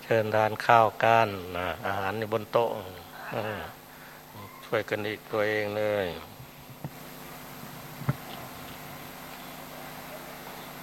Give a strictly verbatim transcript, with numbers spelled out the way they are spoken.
เชิญทานข้าวกันนะอาหารอยู่บนโต๊ะช่วยกันอีกตัวเองเลย